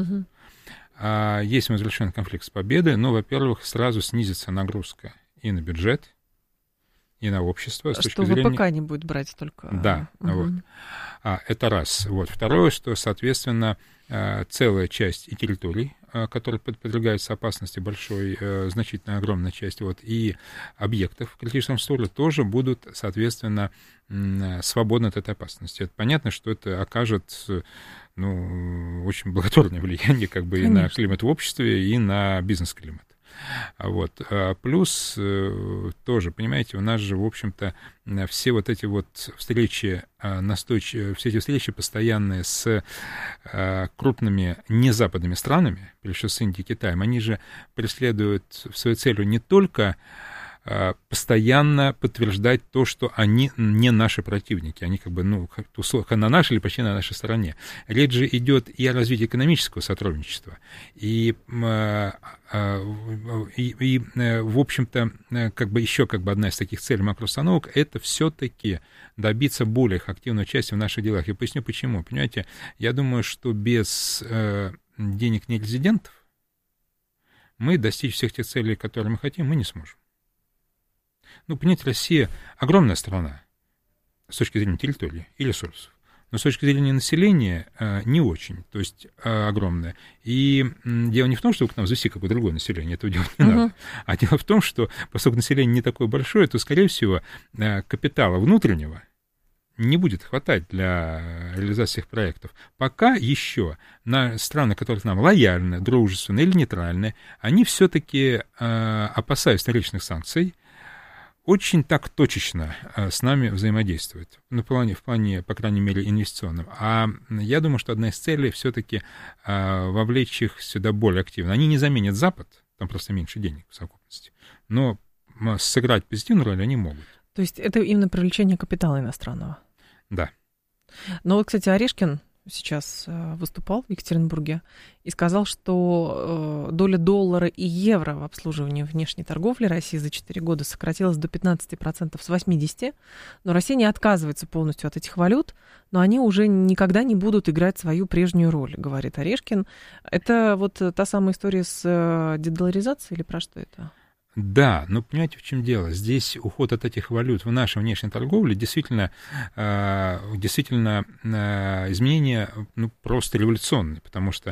Если мы завершим конфликт с победой, ну, во-первых, сразу снизится нагрузка и на бюджет, и на общество. С что ВПК не будет брать столько. Да, вот. Это раз. Вот. Второе, что, соответственно, целая часть и территорий, которые подвергаются опасности, большой, значительно огромная часть, вот, и объектов критического инфраструктуры тоже будут, соответственно, свободны от этой опасности. Это понятно, что это окажет, ну, очень благотворное влияние как бы и на климат в обществе, и на бизнес-климат. Вот. Плюс тоже, понимаете, у нас же, в общем-то, все вот эти вот встречи, все эти встречи постоянные с крупными незападными странами, прежде всего с Индией и Китаем, они же преследуют свою целью не только постоянно подтверждать то, что они не наши противники, они как бы, ну, на нашей или почти на нашей стороне. Речь же идет и о развитии экономического сотрудничества, и в общем-то, как бы еще как бы одна из таких целей макроустановок — это все-таки добиться более активного участия в наших делах. Я поясню, почему. Понимаете, я думаю, что без денег нерезидентов мы достичь всех тех целей, которые мы хотим, мы не сможем. Ну, понимаете, Россия огромная страна с точки зрения территории и ресурсов, но с точки зрения населения не очень, то есть огромная. И дело не в том, что к нам завести какое-то другое население, этого делать не надо, а дело в том, что поскольку население не такое большое, то, скорее всего, капитала внутреннего не будет хватать для реализации их проектов. Пока еще на страны, которые к нам лояльны, дружественны или нейтральны, они все-таки, опасаясь наличных санкций, очень так точечно с нами взаимодействует, в плане, по крайней мере, инвестиционном. А я думаю, что одна из целей все-таки вовлечь их сюда более активно. Они не заменят Запад, там просто меньше денег в совокупности, но сыграть позитивную роль они могут. То есть это именно привлечение капитала иностранного? Да. Но вот, кстати, Орешкин сейчас выступал в Екатеринбурге и сказал, что доля доллара и евро в обслуживании внешней торговли России за 4 года сократилась до 15% с 80%, но Россия не отказывается полностью от этих валют, но они уже никогда не будут играть свою прежнюю роль, говорит Орешкин. Это вот та самая история с дедоларизацией или про что это? Да, но понимаете, в чем дело? Здесь уход от этих валют в нашей внешней торговле действительно изменения просто революционные, потому что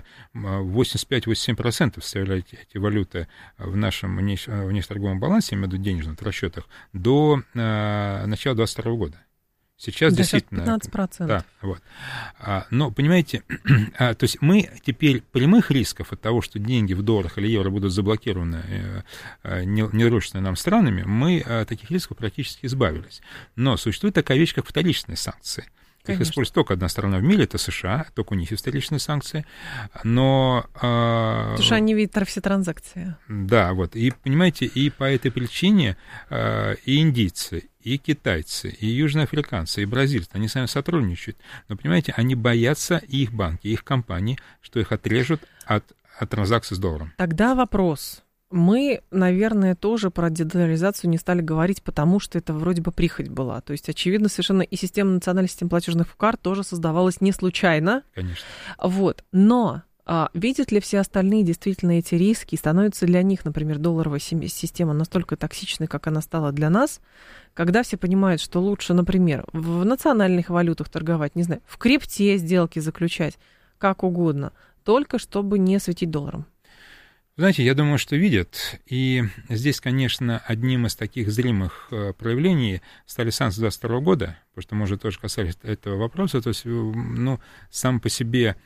85-87% составляют эти валюты в нашем внешнеторговом балансе, я имею в виду денежных расчетах, до начала 2022 года. Сейчас действительно... 15%. Да, вот. Но, понимаете, то есть мы теперь прямых рисков от того, что деньги в долларах или евро будут заблокированы недружественными нам странами, мы таких рисков практически избавились. Но существует такая вещь, как вторичные санкции. Их использует только одна страна в мире, это США, только у них есть вторичные санкции, но... Потому что они видят все транзакции. Да, вот, и, понимаете, и по этой причине и индийцы, и китайцы, и южноафриканцы, и бразильцы, они с нами сотрудничают, но, понимаете, они боятся, и их банки, и их компании, что их отрежут от транзакций с долларом. Тогда вопрос... Мы, наверное, тоже про дедоларизацию не стали говорить, потому что это вроде бы прихоть была. То есть, очевидно, совершенно и система национальной системы платежных карт тоже создавалась не случайно. Конечно. Вот. Но видят ли все остальные действительно эти риски? Становится для них, например, долларовая система настолько токсичной, как она стала для нас, когда все понимают, что лучше, например, в национальных валютах торговать, не знаю, в крипте сделки заключать, как угодно, только чтобы не светить долларом? Знаете, я думаю, что видят, и здесь, конечно, одним из таких зримых проявлений стали санкции 2022 года, потому что мы уже тоже касались этого вопроса, то есть, ну, сама по себе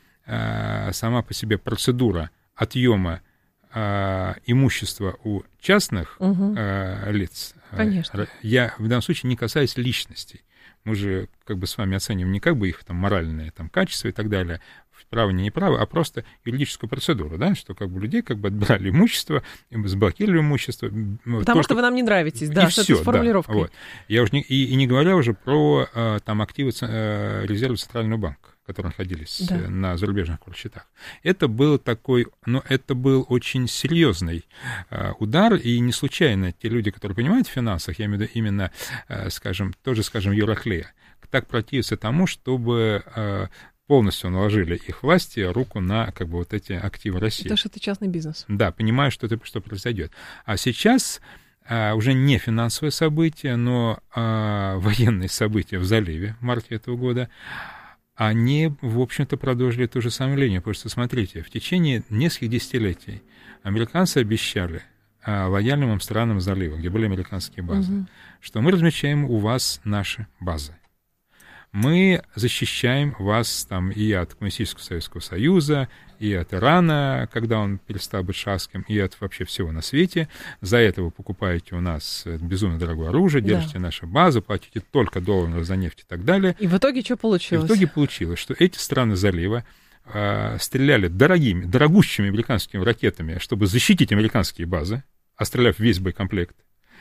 процедура отъема имущества у частных лиц, конечно. Я в данном случае не касаюсь личностей. Мы же как бы с вами оцениваем не как бы их там моральное там качество и так далее, право, не право, а просто юридическую процедуру, да, что как бы людей как бы отбирали имущество, заблокировали имущество. Потому что вы нам не нравитесь, да, с этой формулировкой. Да, вот. Я уже не говоря уже про там активы резервы Центрального банка, которые находились на зарубежных счетах. Это был такой, но это был очень серьезный удар, и не случайно те люди, которые понимают в финансах, я имею в виду именно, скажем, Евроклея, так противятся тому, чтобы полностью наложили их власти руку на как бы вот эти активы России. Потому что это частный бизнес. Да, понимаю, что произойдет. А сейчас уже не финансовое событие, но военные события в заливе в марте этого года, они, в общем-то, продолжили ту же самую линию. Потому что, смотрите, в течение нескольких десятилетий американцы обещали лояльным странам залива, где были американские базы, что мы размещаем у вас наши базы. Мы защищаем вас там и от Коммунистического Советского Союза, и от Ирана, когда он перестал быть шахским, и от вообще всего на свете. За это вы покупаете у нас безумно дорогое оружие, держите наши базы, платите только доллары за нефть и так далее. И в итоге что получилось? И в итоге получилось, что эти страны залива стреляли дорогущими американскими ракетами, чтобы защитить американские базы, остреляв весь боекомплект.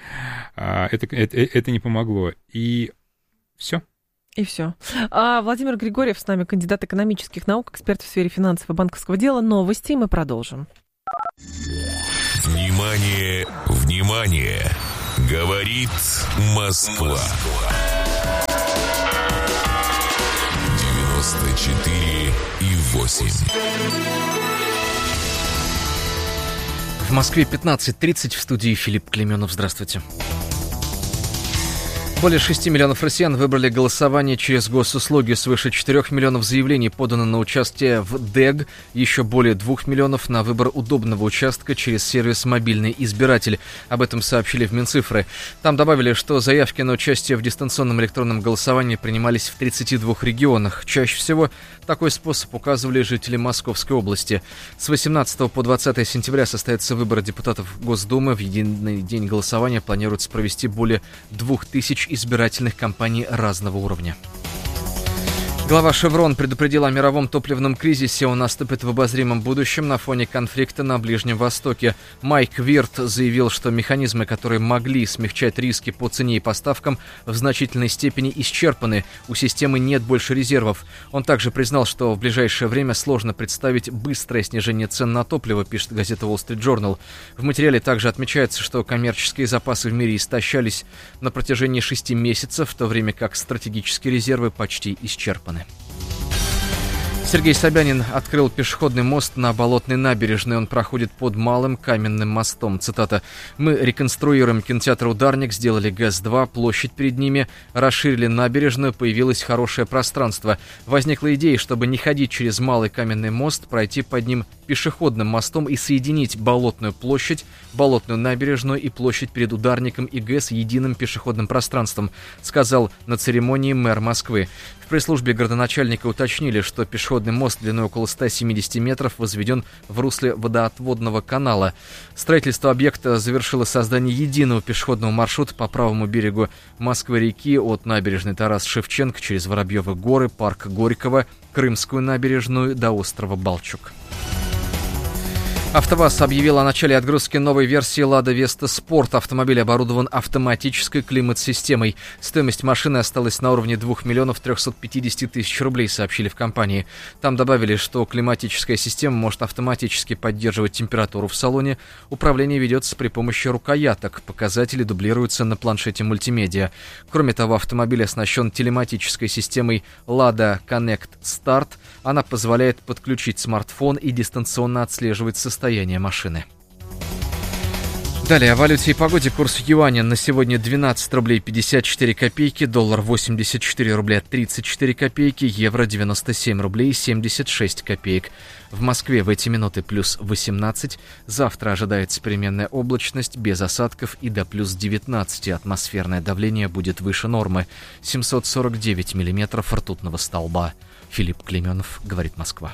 Это не помогло. И все. И все. Владимир Григорьев с нами, кандидат экономических наук, эксперт в сфере финансов и банковского дела. Новости, и мы продолжим. Внимание, внимание! Говорит Москва. 94,8. В Москве 15:30, в студии Филипп Клеменов. Здравствуйте. Более 6 миллионов россиян выбрали голосование через госуслуги. Свыше 4 миллионов заявлений подано на участие в ДЭГ. Еще более 2 миллионов на выбор удобного участка через сервис «Мобильный избиратель». Об этом сообщили в Минцифры. Там добавили, что заявки на участие в дистанционном электронном голосовании принимались в 32 регионах. Чаще всего такой способ указывали жители Московской области. С 18 по 20 сентября состоятся выборы депутатов Госдумы. В единый день голосования планируется провести более 2000 избирательных кампаний разного уровня. Глава «Шеврон» предупредил о мировом топливном кризисе. Он наступит в обозримом будущем на фоне конфликта на Ближнем Востоке. Майк Вирт заявил, что механизмы, которые могли смягчать риски по цене и поставкам, в значительной степени исчерпаны. У системы нет больше резервов. Он также признал, что в ближайшее время сложно представить быстрое снижение цен на топливо, пишет газета Wall Street Journal. В материале также отмечается, что коммерческие запасы в мире истощались на протяжении 6 месяцев, в то время как стратегические резервы почти исчерпаны. Сергей Собянин открыл пешеходный мост на Болотной набережной. Он проходит под Малым каменным мостом. Цитата. «Мы реконструируем кинотеатр «Ударник», сделали ГЭС-2, площадь перед ними, расширили набережную, появилось хорошее пространство. Возникла идея, чтобы не ходить через Малый каменный мост, пройти под ним пешеходным мостом и соединить Болотную площадь, Болотную набережную и площадь перед Ударником и ГЭС единым пешеходным пространством», сказал на церемонии мэр Москвы. В пресс-службе градоначальника уточнили, что пешеходный мост длиной около 170 метров возведен в русле водоотводного канала. Строительство объекта завершило создание единого пешеходного маршрута по правому берегу Москвы-реки от набережной Тарас-Шевченко через Воробьевы горы, парк Горького, Крымскую набережную до острова Балчук. АвтоВАЗ объявил о начале отгрузки новой версии «Лада Веста Спорт». Автомобиль оборудован автоматической климат-системой. Стоимость машины осталась на уровне 2 миллионов 350 тысяч рублей, сообщили в компании. Там добавили, что климатическая система может автоматически поддерживать температуру в салоне. Управление ведется при помощи рукояток. Показатели дублируются на планшете мультимедиа. Кроме того, автомобиль оснащен телематической системой Lada Connect Start. Она позволяет подключить смартфон и дистанционно отслеживать состояние машины. Далее о валюте и погоде. Курс юаня на сегодня 12 рублей 54 копейки, доллар 84 рубля 34 копейки, евро 97 рублей 76 копеек. В Москве в эти минуты плюс 18. Завтра ожидается переменная облачность, без осадков и до плюс 19. Атмосферное давление будет выше нормы. 749 миллиметров ртутного столба. Филипп Клеменов, говорит Москва.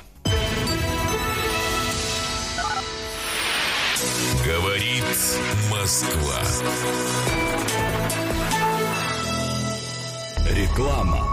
Говорит Москва. Реклама.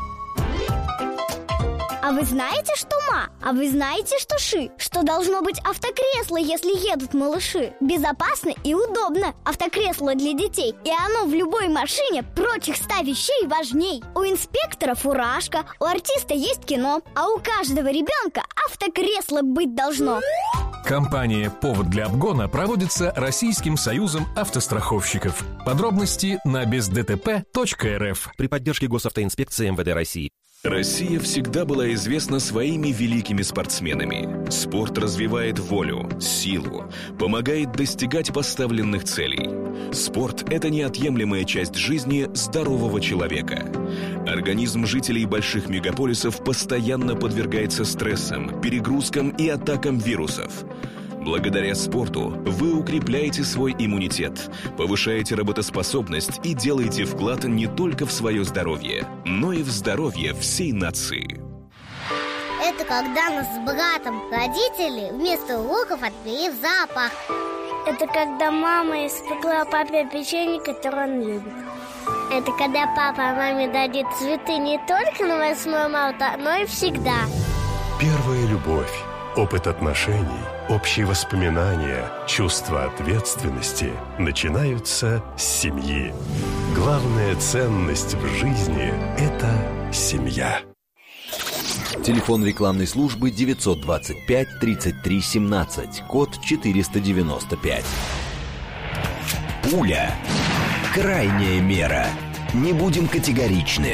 А вы знаете, что ма? А вы знаете, что ши? Что должно быть автокресло, если едут малыши? Безопасно и удобно. Автокресло для детей. И оно в любой машине прочих 100 вещей важней. У инспектора фуражка, у артиста есть кино, а у каждого ребенка автокресло быть должно. Кампания «Повод для обгона» проводится Российским союзом автостраховщиков. Подробности на бездтп.рф. При поддержке Госавтоинспекции МВД России. Россия всегда была известна своими великими спортсменами. Спорт развивает волю, силу, помогает достигать поставленных целей. Спорт – это неотъемлемая часть жизни здорового человека. Организм жителей больших мегаполисов постоянно подвергается стрессам, перегрузкам и атакам вирусов. Благодаря спорту вы укрепляете свой иммунитет, повышаете работоспособность и делаете вклад не только в свое здоровье, но и в здоровье всей нации. Это когда нас с братом родители вместо уроков отвели в зоопарк. Это когда мама испекла папе печенье, которое он любит. Это когда папа маме дадит цветы не только на 8 марта, но и всегда. Первая любовь, опыт отношений, общие воспоминания, чувство ответственности начинаются с семьи. Главная ценность в жизни – это семья. Телефон рекламной службы 925 33 17, код 495. Пуля. Крайняя мера. Не будем категоричны.